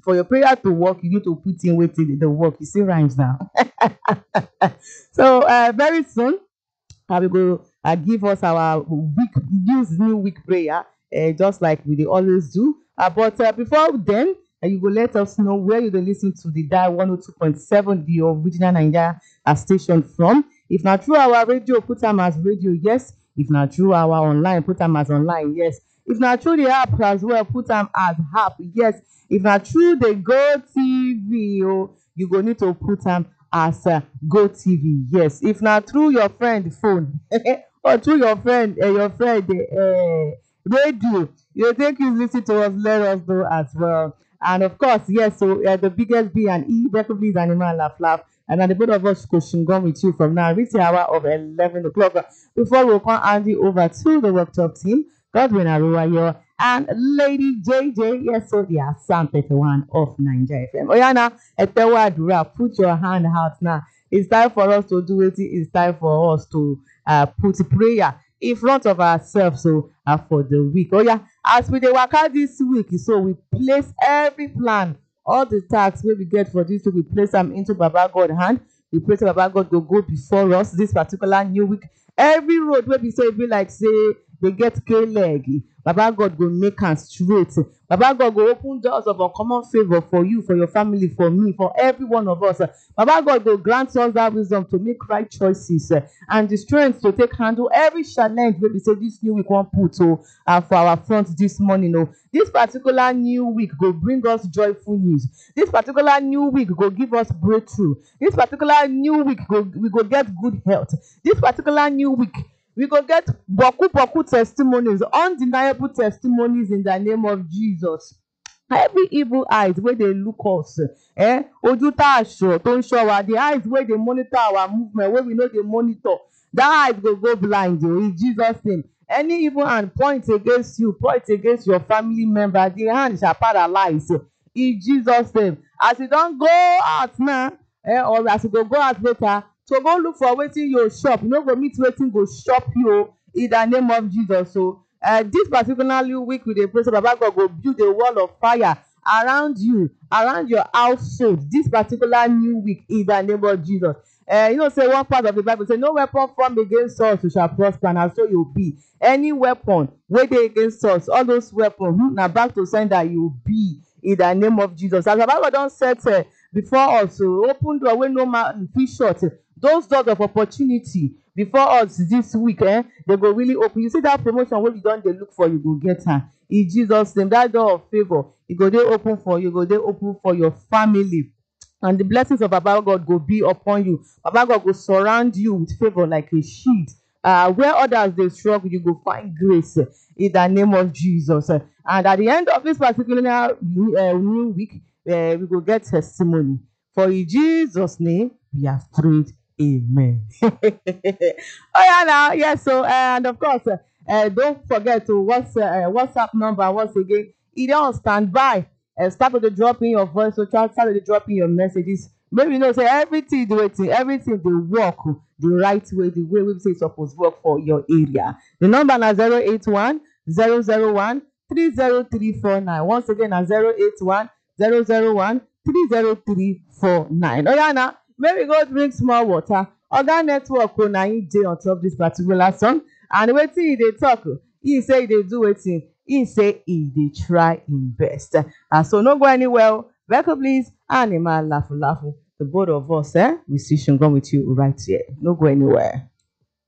for your prayer to work, you need to put in waiting the work. You see rhymes now. So very soon I will go give us our new week prayer, just like we dey always do. But before then, you go let us know where you dey listen to the dial 102.7, the original Nigeria station from. If not through our radio, put am as radio, yes. If not through our online, put am as online, yes. If not through the app as well, put am as app, yes. If not through the Go TV, you go need to put am as Go TV, yes. If not through your friend phone or through your friend radio, you think you listen to us, let us know as well. And of course, yes, so the biggest B and E, definitely is Animal Laugh. And then the both of us go shingon with you from now, reach the hour of 11 o'clock. Before we can hand you over to the workshop team, Godwin Aruwayo and Lady JJ, yes, so they are Psalm 31 of Nigeria FM. Oyana, Etewadura, put your hand out now. It's time for us to do it. It's time for us to put prayer in front of ourselves, so for the week. Oh yeah, as we dey waka this week, so we place every plan, all the tasks wey we get for this week, we place them into Baba God hand. We pray say Baba God go before us this particular new week. Every road wey be say be like say they get K-leg, Baba God go make am straight. Baba God go open doors of uncommon favor for you, for your family, for me, for every one of us. Baba God go grant us that wisdom to make right choices and the strength to take handle every challenge wey be say this new week wan put for our front this morning. This particular new week go bring us joyful news. This particular new week go give us breakthrough. This particular new week we go get good health. This particular new week we go get boku testimonies, undeniable testimonies in the name of Jesus. Every evil eyes wey dey look us, ojú tá aṣọ tó ń ṣọ́ wa, the eyes wey dey monitor our movement wey we no dey monitor, that eyes go blind in Jesus' name. Any evil hand point against you, point against your family member, the hand shall paralyze in Jesus' name. As you don go out now, or as you go out later, so go look for wetin you shop. You no go meet wetin go shop you in the name of Jesus. So this particular week we dey pray say Baba God go build a wall of fire around you, around your household. This particular new week in the name of Jesus. You know, say one part of the Bible say, no weapon formed against us shall prosper, and so you'll be. Any weapon wey dey against us, all those weapons, now back to sender you be in the name of Jesus. As the Bible don set before us, so open door wey no man fit shut. Those doors of opportunity before us this week, they go really open. You see that promotion wey you don dey look for, you go get her in Jesus' name. That door of favor, it go dey open for you, go dey open for your family. And the blessings of Baba God go be upon you. Baba God go surround you with favor like a shield. Where others they struggle, you go find grace in the name of Jesus. And at the end of this particular new week, we go get testimony. For in Jesus' name, we have prayed. Amen. Oh yeah, now yes. So and of course, don't forget to WhatsApp number once again. It on standby. Start with the drop in your voice. So start with the drop in your messages. Maybe you know say everything everything they work the right way, the way we say it's supposed to work for your area. The number is 081 001 30349. Once again, 081 001 30349. Oh yeah, now maybe go drink small water. Other network na him dey on top this particular song, and wetin they talk, he say they do wetin, he say he dey try him best. So no go anywhere. Welcome please, Animal Laugh. The both of us, we see Shingon with you right here. No go anywhere.